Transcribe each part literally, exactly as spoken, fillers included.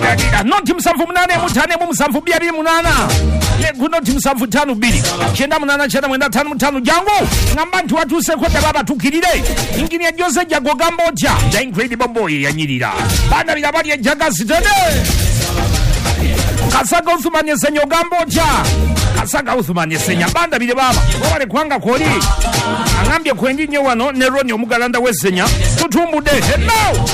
noti musanvu munane mutane mu musanvu byabiri munana ne noti musanvu tano biri chenda munana chenda mwenda tano mutano jangu ngamba ntu watuse kwenda baba tukirire ingini ya Jose Jago Gamboja the incredible boy yanyirira bana bilabali ya Jagasi tene Kasaga Uthumani Senyo Gamboja Kasaga Uthumani Senya banda bile baba wale kwanga koli angambye kwendi nye wano neroni omugalanda wesenya tutumbude hello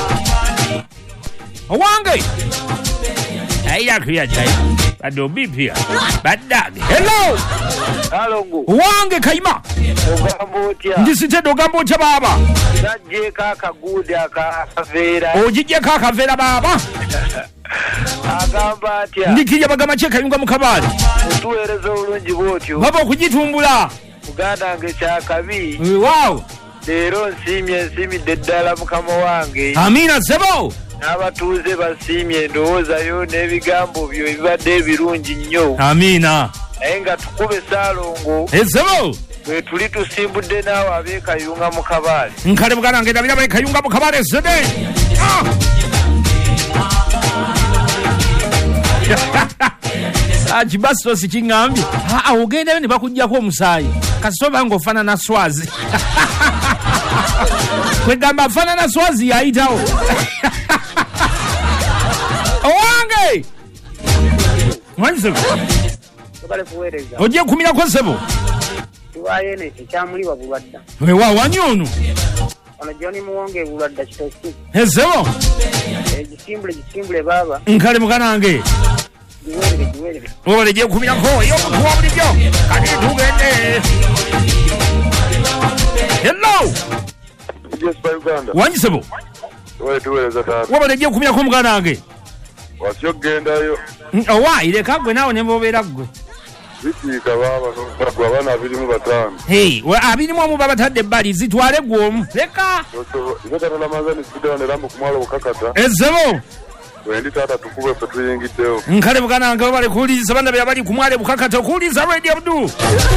Owange Aida kriya chai Bado bipia Badage hello Hello ngu Owange kaima Ogamboja Ndisite Ogamboja baba Najje kaka guda kakavera Ojije kakavera baba Agamba atya Ndikija bagama cheka yunga mukabali Utuwerezo ulungi botyo Baba okujitumbula Uganda nge chakabi Wow Lero nsimye nsimidde ddala mukama wange Amina sebo N'abatuuze basimye ndowoozayo n'ebigambo byo ebibadde ebirungi nnyo Amina naye nga tukube Saalongo Ezebo bwe tuli tusimbudde naawe ab'ekayunga mu Kabale nkale bugana ngenda bila ab'ekayunga mu Kabale zede ah Aji baso sikingambi ah ogenda ne bakujjako omusayi kasoba ngofana na Swazi kwegamba fana na Swazi yaitawo Owange Mwanzo Tubale kuwereza Oje kumira kwa sebo Tuwaye ne kyamuliwa bulwadda Wewa wanyonu Ono Johnny Muwonge bulwadda kitosi Ezebo Egisimbule gisimbule baba Nkale mukanange Giwerere giwerere Wale je kumira ko yo kuwa bulijjo kati tugende Hello Yes by Uganda Wanyisebo Wale tuweleza tatu Wale je kumira ko mukanange Wasyo gendayo Owa ile kagwe nawo ne mbobera gwe Bitika baba kwa bana abiri mu batano Hey wa abiri mu baba tadde bali zitwale gwomu leka Ndoto la mazani sidone lambo kumwalo ukakata Ezebo Wendi tata tukube fe tuyingiteo Nkale mukanange bali kuliza bana bali kumwale bukakata kuliza Radio Abdu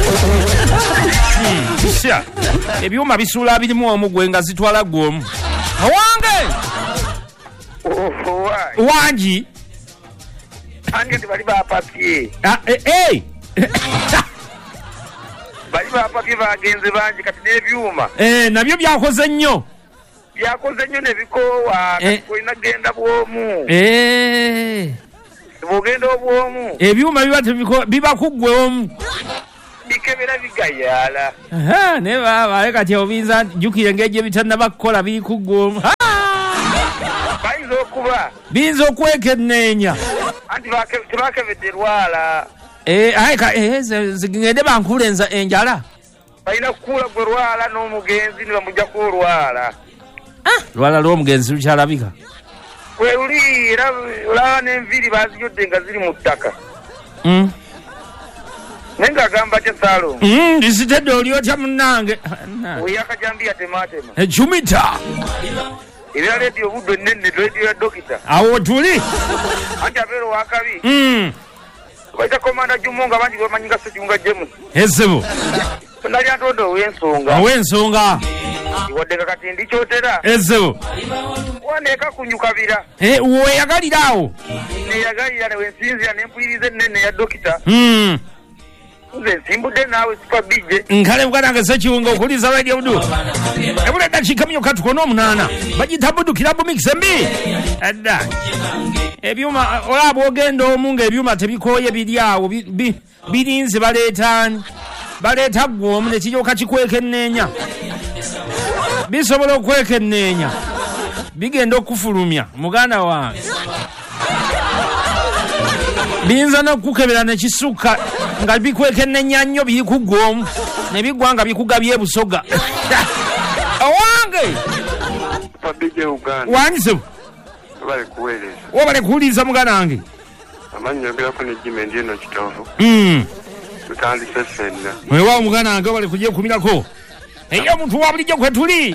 Sha ebyuma bisula abiri mu omugwe nga zitwala gwomu Awange Oh why Wanji Ange bali ba papier Ah eh eh bali ba papier bagenze banji kati n'ebyuma Eh nabyo byakoze nnyo byakoze nnyo ne bikowa ko inagenda bwomu Eh bogenda obwomu ebyuma biba tebiko biba kugwe omu bikebera bigayala aha ne baba leka tyo binza jukire ngeje bitanna bakola bikugwe omu bayinza okuba binza okwekenneenya anti tebakebedde lwala eh ayika eh zigende bankulenza enjala balina kukula gwe lwala n'omugenzi ne bamujja ku lwala ah lwala lw'omugenzi lukyalabika kwe luli era olaba n'enviiri baziyodde nga ziri mu ttaka mm naye ng'agamba tya Saalongo mm lisitedde olyotya munnange oyakajambiya tematema ejumita era radio buddo nnenne radio ya dokita awo tuli anti abeera wakabi mm baita komanda Jumunga bangi bamanyinga Sejunga James ezebo nali atondo w'ensonga aw'ensonga wadde kakati ndi kyotera ezebo waneka kunyukabira eh weyagalirawo neyagalira ne wensinzira n'empuliriza ennene ya dokita mm nze nsimbudde naawe super bije nkale bwanange sekiwunga okuliza Radio Abdu ebula dakika myuka tukono omunana bagita Budu Kilabu Mix embi adda ebyuma olaba ogenda omu nga ebyuma tebikoye biri awo birinze baleetani baleeta gwomu nekiryoka kikwekenneenya bisobola okwekenneenya bigenda okufulumya muganda wange binza n'okukebera nekisukka nga bikwekenneenya nnyo biri ku gwomu ne bigwa nga bikugabye busoga owange Pabije Uganda wanyise bali kuweleza wabale kuuliza muganda wange amanyi yogera ne Jimmy ndino kitovu mm tutandise fenna wewa muganda wange wabale kujje kumirako eyo muntu wa bulijjo kwe tuli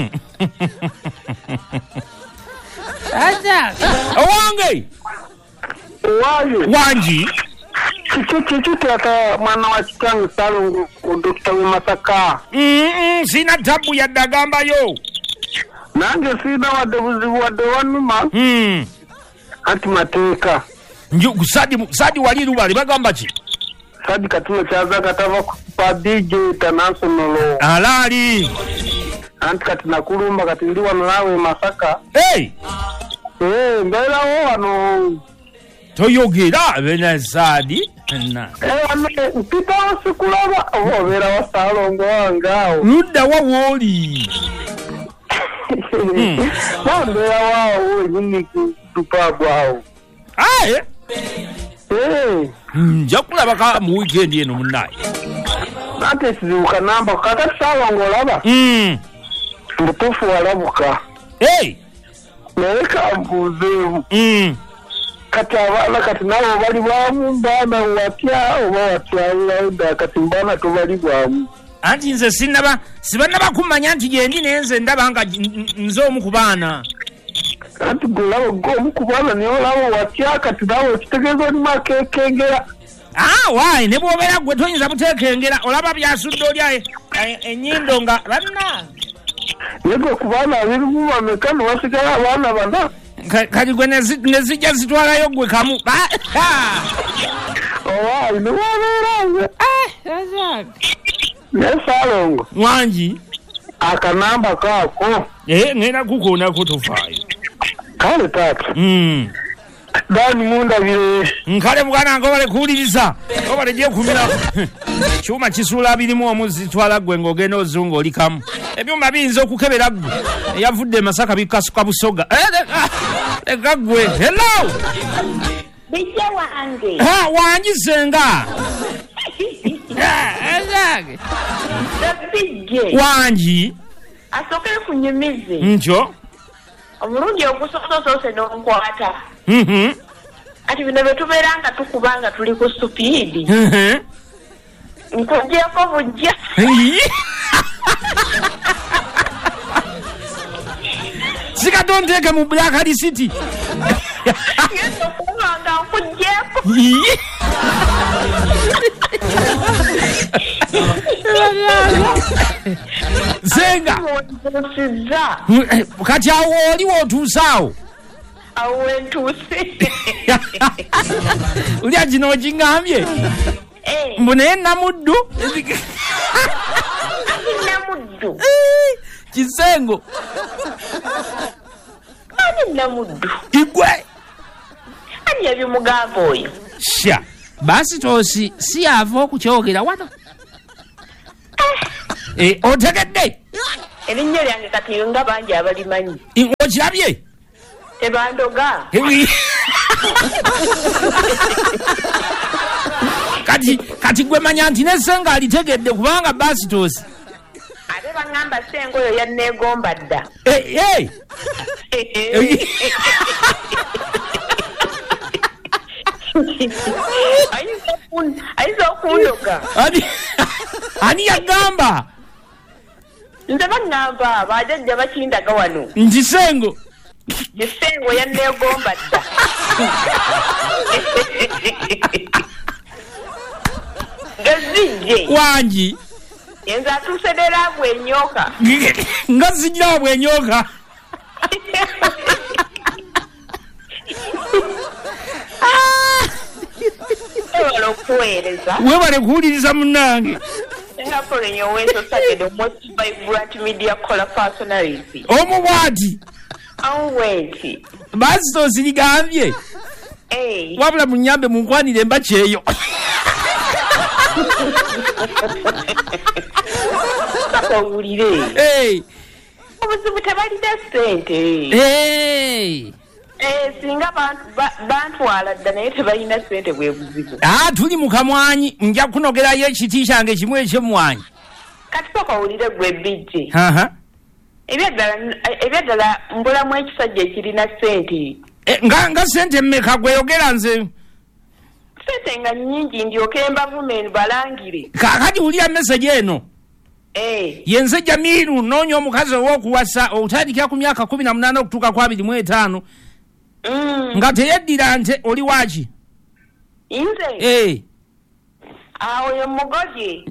aja owange Wayo wanji Kiki kiki tata mwana wa kitangu Saalongo Dokita Masaka mm sina tabu ya dagamba yo nange sina wadde buzibu wadde wanuma mm Anti mateeka. Nju kusadi sadi wali lubali bagamba ki? Sadi katulo kyaza katava pa D J International. Alali. Anti kati nakulumba kati ndi wano nawe Masaka. Hey. Eh, mbela wo wano. Toyogera bena sadi. Na. Eh, ame mpita wasikulaba obera wasalongo wangao. Rudda wa woli. Hmm. Mbela wao nyinyi tupagwao. Ah eh. Eh. Njakula baka mu weekend eno munnaye. Ate sizuka namba kata salongo laba. Mm. Mtufu walabuka. Hey. Neka mbuze. Mm. Kati abana kati nabo bali bwamu mbana watya oba watya lawda kati mbana to bali bwamu. Anti nze sinaba sibanna bakumanya nti gendi nenze ndabanga nzo mu kubana. Kati gulawo go mu kubana niyo lawo watya kati nawo kitegezo ni makekengera. Ah why ne bobera gwe toyinza butekengera olaba byasuddo lya enyindo nga banna. Yego kubana biri mu bamekano wasigala abana bana. Kati gwe nezijja zitwalayo gwe kamu. Owa ino wabera. Ah yazak. Nesalongo. Wanji. Akanamba kako. Eh ngena kukona kutofayo. Kale tatu. Mm. Dani munda bire. Nkale mugana ngo bale kuuliriza. Ngo bale je kumira. Chuma kisula birimu omuzi twala gwe ngogeno ozungo likamu. Ebyuma binzo okukebera gwe. Yavudde Masaka bikasuka busoga. Eh gagwe. Hello. Bijja wange. Ha wanjisenga. Eh ezage. Bijje. Wanji. Asokere kunyumize. Njo. Omulungi okusosose n'onkwata. Mhm. Ati bino betubeeranga tukubanga tuli ku stupidi. Mhm. Nkugyeko bujja. Sika don't take mu Black Hadi City. Yeso kubanga nkugyeko. Zenga. Siza. Kati awo oli wotusawo. Awe ntuse. Uli ajino jingambye. Eh. Mbone namuddu. Namuddu. Kisengo. Ani namuddu. Igwe. Ani yabimugambo oyo. Sha. Basi tosi si avo kukyogera wano. Eh otegedde. Erinnya lyange kati nga bangi abalimanyi. Okirabye? Tebandoga. Kati kati gwe manya nti nesenga alitegedde kubanga basi tosi. Ate bangamba sengo oyo yanneegomba dda. Eh eh. Ayinza okundoga. Ani ani yagamba? Nze bangamba bajjajja bakindaga wano. Nti sengo. Sengo yanneegomba dda. Gazijje. Wanji. Yenza atusedera bwenyoka. Nga zijja bwenyoka. Wala okuweereza. Webale kuwuliriza munnange. Singapore nyoweso sage the most vibrant media caller personality. Omu bwati. Aweti. Basi tosigambye. Eh. Wabula munyambe munkwanire mbakyeyo. Bakawulire. Eh. Obuzibu tebalina ssente. Eh. Eh singa bantu bantwala dda naye tebalina ssente bwe buzibu. Ah tuli mu kamwanyi nja kunogerayo ekiti kyange kimu eky'emmwanyi. Kati bakawulire gwe bijje. Aha. Ebyaddala ebyaddala mbulamu ekisajja ekirina ssente. Nga nga ssente mmeka gweyogera nze. Ssente nga nnyingi ndyoke mbavume balangire. Kakati ulya message eno. Eh. Yenze Jamiru nonyo omukazi ow'okuwasa otandikira ku myaka kumi na munaana okutuuka ku abiri mu etaano. Mm. Nga teyeddira nte oli waki? Inze? Eh. Awo ye mugoje.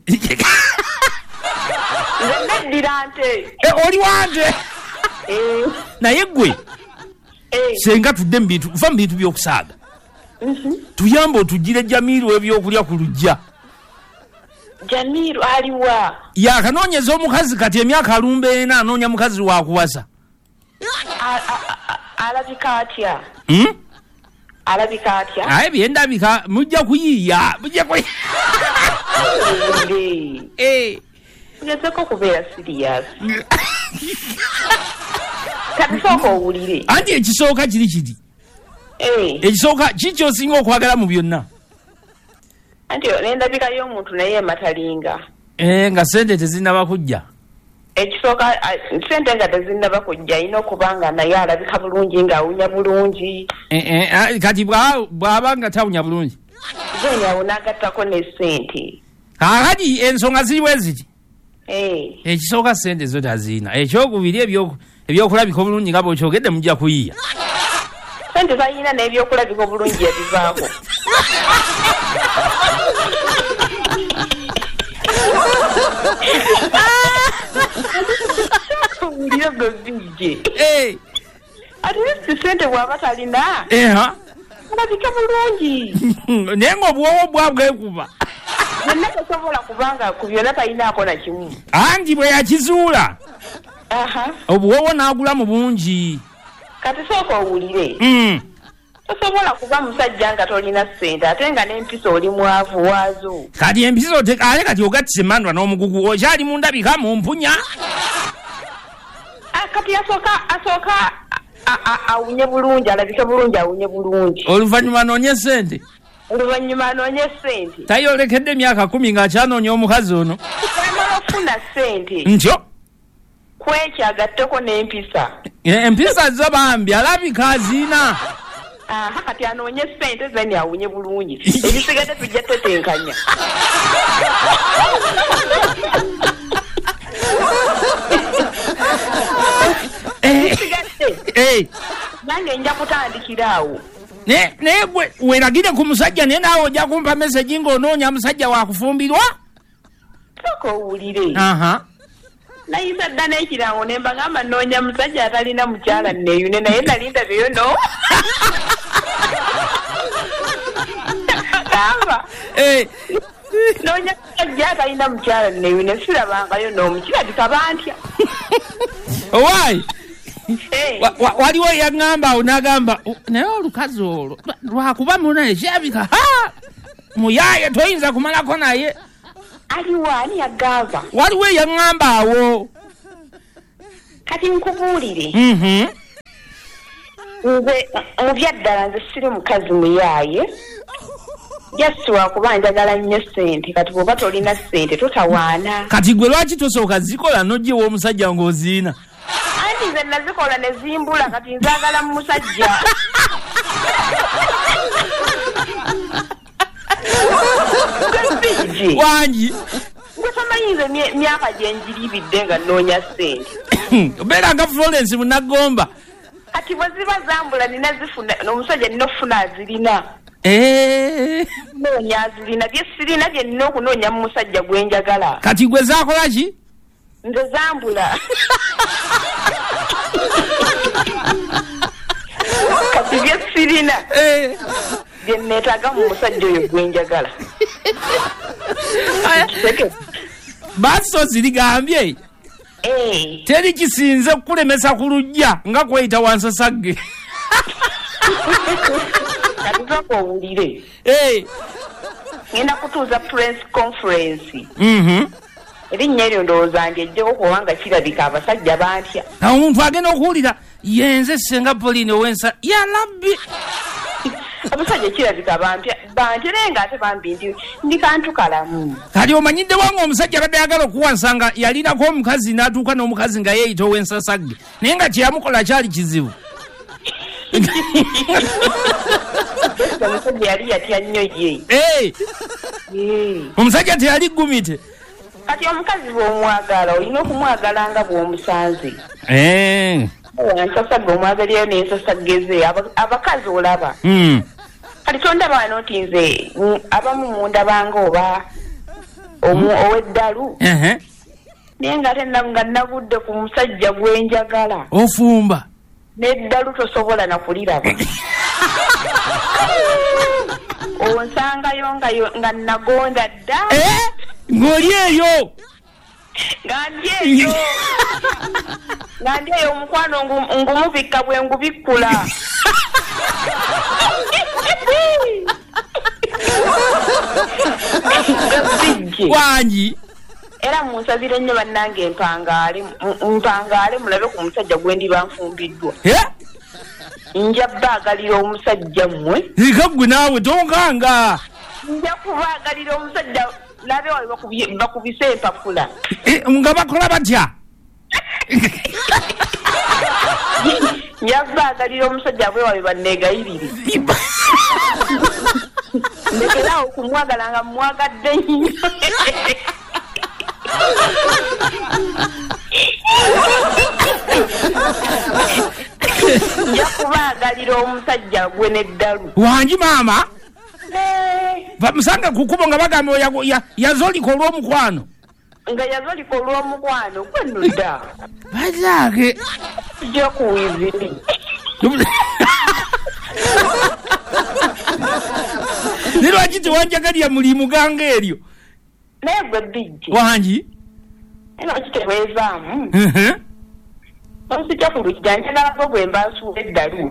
Nze neddira nte. Eh oli wante? Eh. Naye gwe? Eh. senga tudde mu bintu va mu bintu by'okusaaga Mhm. tuyambe otugire Jamiru ebyokulya ku lujja Jamiru aliwa. yakanoonyeza omukazi kati emyaka alumba ena anoonya mukazi wa kuwasa A- a- a- Alabika atya. hmm? Alabika atya. aye byendabika mujja kuyiiya mujja kuyiiya Nde. Eh. Ngezeko kubeera serious. Kati sooka owulire. anti ekisooka kiri kiti Eh. ekisooka kiki osinga okwagala mu byonna Anti n'endabika y'omuntu naye matalinga. Eh, nga sente tezinnaba kujja Ekisooka a- sente nga tezinnaba kujja alina okuba nga naye alabika bulungi ng'awunya bulungi. Eh, eh, ah, kati bwa- bw'aba nga tawunya bulungi Then awo n'agattako ne ssente. kakati ensonga ziri bwe ziti Eh. ekisooka sente zo taziina ekyokubiri ebyo- ebyokulabika obulungi nga bw'okyogedde mujja kuyiiya Sente zalina n'ebyokulabika obulungi yabivaako. Owulire gwe bijje. Eh, Ate si sente bw'aba talina eha alabika bulungi. naye ng'obwowo bwabwekuba Yenna tasobola kubanga ku byonna talinaako na kimu. anti bwe yakizuula Aha. obuwowo n'agula mu bungi Kati sooka owulire. Mm. Tosobola kuba musajja nga tolina ssente ate nga n'empisa oli mwavu waazo. kati empiso te- ale kati ogattise emandwa n'omugugu okyali mu ndabika mu mpunya Ah, kati asooka asooka a- a- awunye bulungi alabike bulungi awunye bulungi. oluvannyuma anoonye sente Oluvannyuma anoonye ssente. tayolekedde emyaka kumi ng'akyanoonya omukazi ono Amala ofuna ssente ntyo kwekyo agatteko n'empisa. Eh, empisa zo bambi alabika aziina Aha, kati anoonye ssente zeni awunye bulungi. Ebisigadde tujja tetenkanya. Ebisigadde Eh, nange nja kutandikira awo. ne- naye gwe weeragire ku musajja naye naawe ojja kumpa meseji ng'onoonya musajja wakufumbirwa Sooka owulire. aha Nayisa dda n'ekirango ne mbagamba nnoonya musajja atalina mukyala nneeyune naye nali ndabyeyo no. Gamba Eh, noonya musajja atalina mukyala nneeyune sirabangayo n'omukirabika bantya. owaayi Eh, Wa- wa- waliwo yaŋŋamba awo n'agamba "Oh, naye olukazi olwo lwakuba munene kyabika ha muyaaye toyinza kumalako naye aliwo ani yagamba? waliwo eyaŋŋamba awo Kati nkubuulire. Mhm. Nze mu byaddala nze siri mukazi muyaaye. Just wakuba njagala nnyo ssente kati bw'oba tolina ssente totawaana. kati gwe lwaki tosooka zikola n'oggyewo omusajja ng'oziina Anti nze nazikola ne zimbula kati nzaagala mu musajja. Biji. wangi Gwe tamanyi nze mye- myaka gye njiribidde nga nnoonya ssente. obeera nga Florence Munnagomba Kati bwe ziba zambula nina zifuna n'omusajja nina okufuna azirina. Eh, Noonya azirina bye sirina bye nina okunoonya mu musajja gwe njagala. kati gwe zaakola ki Nze zambula. Kati bye sirina Eh, bye neetaaga mu musajja oyo gwe njagala. Kiseke. baso zirigambye Eh. teri kisinze kukulemesa ku lujja nga kweyita wansasagge Kati sooka owulire. Eh, Ngenda kutuuza press conference. mhm. Erinnya eryo ndowooza ndyejjeko kubanga kirabika abasajja bantya. awo omuntu agenda okuwulira yenze senga Pauline owensa ya labbi Abasajja kirabika bantya bantya naye ng'ate bambi nti ndi kantu kalamu. kati omanyidde wange omusajja abadde ayagala okuwansa nga yalinako omukazi n'atuuka n'omukazi nga yeeyita owensasagge naye nga kyeyamukola kyali kizibu Omusajja yali yatya nnyo ye. Eh, Eh. omusajja teyali gumite Kati omukazi bw'omwagala olina okumwagala nga bw'omusanze. Eh, Nsasagge omwagaliyo n'ensasaggeze aba- abakazi olaba. mm. Kati tondaba wano nti nze mm, abamu mundabanga oba omu ow'eddalu Ehe. naye ng'ate na- nga nagudde ku musajja gwe njagala. ofumba neddalu tosobola na kuliraba onsangayo nga nga nagonda dda eh ng'oli eyo nga ndi eyo nga ndi eyo omukwano ngumubikka bwe ngubikkula wangi era munsabire nnyo bannange empangaale mpangaale mulabe ku musajja gwe ndiba nfumbiddwa nja baagalira omusajja mmwe ikaggwe naawe tonkanga nja kubaagalira omusajja labe wawe bakubise empapula nga bakola batya nja baagalira omusajja bwe wawe banneegayirire ndekerawo kumwagala nga mwagadde nnyo nja kubaagalira omusajja gwe neddalu wangi maama bamusanga kukubo nga bagamba yazolika olw'omukwano nga yazolika olw'omukwano gwenudda bazaake tujja kuwiziri ne lwaki tewanjagalya mulimu ganga eryo naye gwe bijji wangi era kiteweezaamu onsijja ku lujja njagalako bwe mbansuula eddalu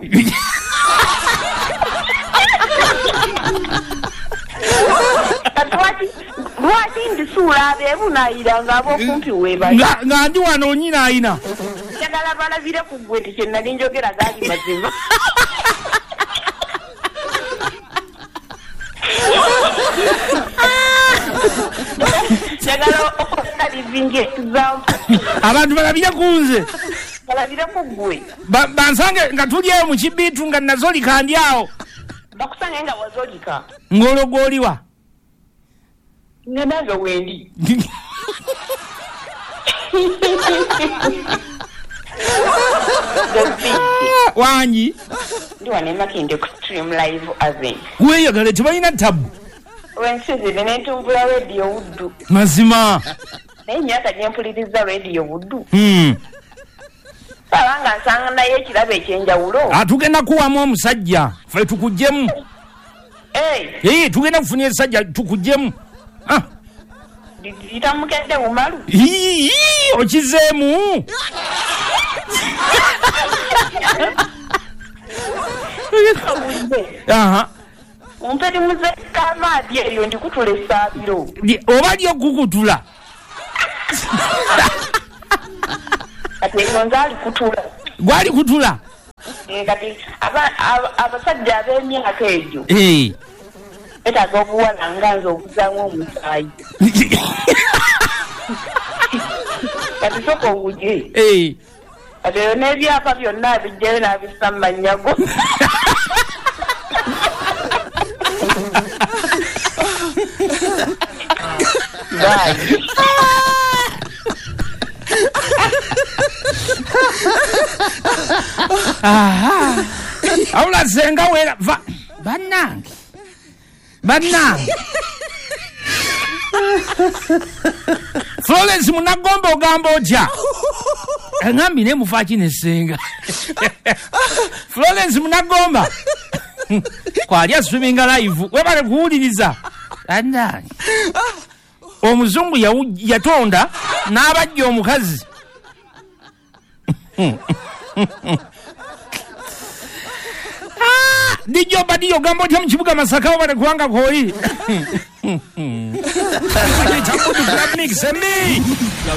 lwaki ndisuula abeebunaayira nga ab'okumpi weebali nga ndi wano onyinaayina njagala balabire ku ggwe nti kye nali njogera gaali mazima njagala okukalivinga example abantu balabire ku nze balabire ku ggwe bansange nga tuli eyo mu kibiitu nga nazolika ndi awo bakusange nga wazolika ng'ologoliwa nga nange wendi wangi ndi wanemakinde ku stream live aven weeyagale tebalina tabu wensizire nentumbula rediyo buddu mazima naye emyaka gyempuliriza rediyo buddu hmm. abanga nsanga naye ekirabo ekyenjawulo atugenda kuwamu omusajja fe tukugjemu hey. tugenda kufuna esajja tukugjemu litamukedde bumalu okizeemu omperi muzekamaadi eyo ndikutula esaabiro oba lyo kukutula kati egonza alikutula gwali kutula kati abasajja ab'emyaka egyo etaaga obuwala nga nze okuzaamu omusaayi kati soka obuje kati eyo n'ebyapa byonna abijjayo n'abissa mu mannyago awula senga wera bannange bannange Florence Munagomba ogamba otya engambi ne mufa kine senga Florence Munagomba kwalya swimming live webale kuwuliriza bannange omuzungu yatonda n'abajja omukazi Dijo badiyo gambo tya mchibuga Masaka wale kuanga koi. Chambudu club mix, sembi.